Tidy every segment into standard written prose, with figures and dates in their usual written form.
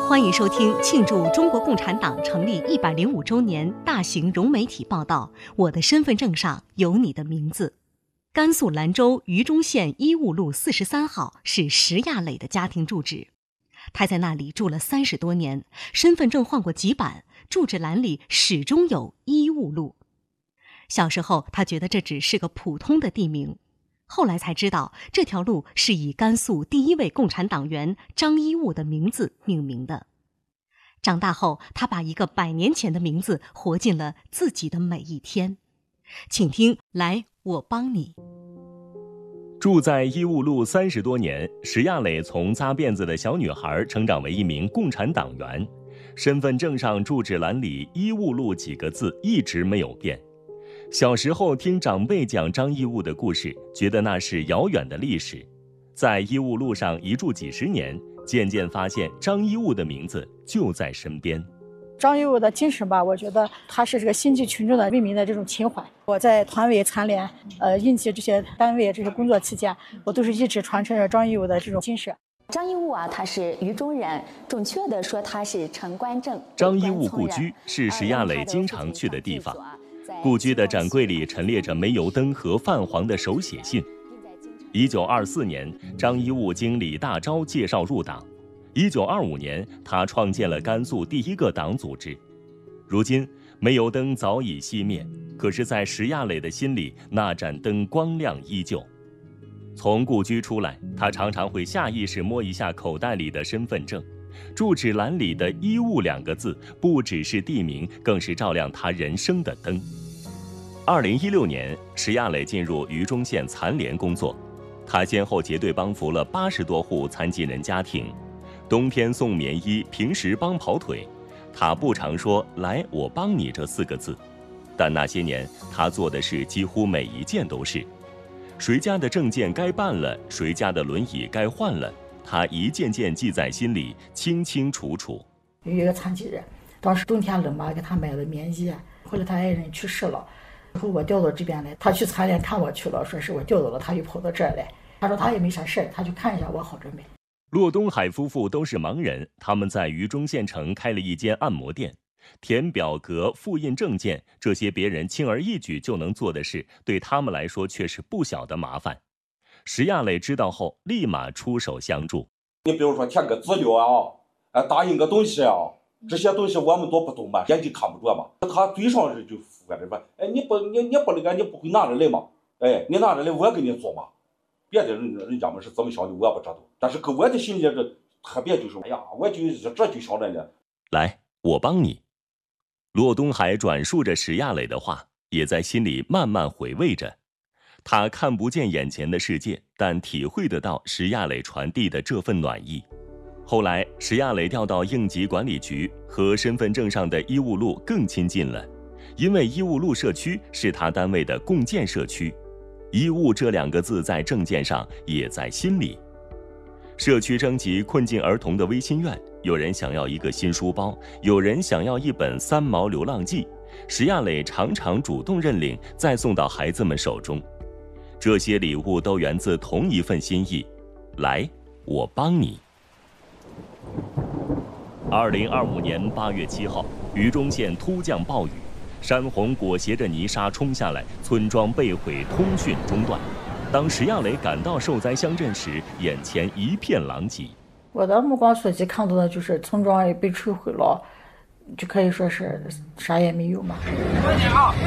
欢迎收听庆祝中国共产党成立105周年大型融媒体报道《我的身份证上有你的名字》。甘肃兰州榆中县伊务路43号是石亚磊的家庭住址，他在那里住了30多年，身份证换过几版，住址栏里始终有伊务路。小时候，他觉得这只是个普通的地名，后来才知道这条路是以甘肃第一位共产党员张一务的名字命名的。长大后，他把一个100年前的名字活进了自己的每一天。请听，来，我帮你。 住在伊务路30多年，石亚磊从扎辫子的小女孩成长为一名共产党员，身份证上住址栏里伊务路几个字一直没有变。小时候听长辈讲张一务的故事，觉得那是遥远的历史。在伊务路上一住几十年，渐渐发现张一务的名字就在身边。 张一务的精神吧，我觉得他是这个心系群众的为民的这种情怀。我在团委残联、应急这些单位这些工作期间，我都是一直传承着张一务的这种精神。 张一务他是榆中人，准确的说他是陈官镇。 张一务故居是石亚磊经常去的地方。故居的展柜里陈列着煤油灯和泛黄的手写信。1924年，张一务经李大钊介绍入党。1925年，他创建了甘肃第一个党组织。如今，煤油灯早已熄灭，可是，在石亚磊的心里，那盏灯光亮依旧。从故居出来，他常常会下意识摸一下口袋里的身份证。住址栏里的伊务2个字，不只是地名，更是照亮他人生的灯。2016年，石亚磊进入榆中县残联工作，他先后结对帮扶了80多户残疾人家庭，冬天送棉衣，平时帮跑腿。他不常说“来，我帮你”这4个字，但那些年他做的事几乎每一件都是。谁家的证件该办了，谁家的轮椅该换了，他一件件记在心里，清清楚楚。 有一个残疾人，当时冬天冷嘛，给他买了棉衣，后来他爱人去世了，然后我调到这边来，他去残联看我去了，说是我调到了，他又跑到这儿来，他说他也没啥事，他去看一下我好准备。 骆东海夫妇都是盲人，他们在榆中县城开了一间按摩店。填表格、复印证件，这些别人轻而易举就能做的事，对他们来说却是不小的麻烦。石亚磊知道后，立马出手相助。 你比如说填个资料啊，打印个东西啊，这些东西我们都不懂嘛，眼睛看不着嘛。他嘴上就附着说，你不那个，你不会拿着来嘛？你拿着来，我给你做嘛。别的人家们是怎么想的，我也不知道。但是搁我的心里这特别就是，我就这就晓得了。 来，我帮你。骆东海转述着石亚磊的话，也在心里慢慢回味着。他看不见眼前的世界，但体会得到石亚磊传递的这份暖意。后来，石亚磊调到应急管理局，和身份证上的伊务路更亲近了，因为伊务路社区是他单位的共建社区。伊务这2个字在证件上，也在心里。社区征集困境儿童的微心愿，有人想要一个新书包，有人想要一本3毛流浪记。石亚磊常常主动认领，再送到孩子们手中。这些礼物都源自同一份心意，来，我帮你。2025年8月7号，榆中县突降暴雨，山洪裹挟着泥沙冲下来，村庄被毁，通讯中断。当石亚磊赶到受灾乡镇时，眼前一片狼藉。 我的目光所及看到的就是村庄也被摧毁了，就可以说是啥也没有嘛。 快点啊！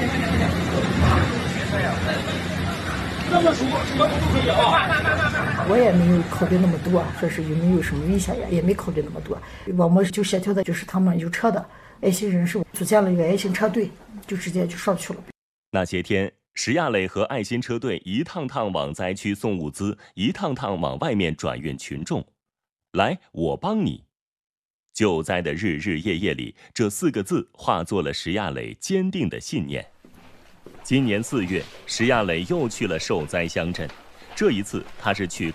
这么说什么都可以啊！ 我也没有考虑那么多，说是有没有什么危险呀，也没考虑那么多。我们就协调的就是他们有车的爱心人士组建了一个爱心车队，就直接就上去了。 那些天，石亚磊和爱心车队一趟趟往灾区送物资，一趟趟往外面转运群众。来，我帮你。救灾的日日夜夜里，这4个字化作了石亚磊坚定的信念。今年4月，石亚磊又去了受灾乡镇，这一次他是去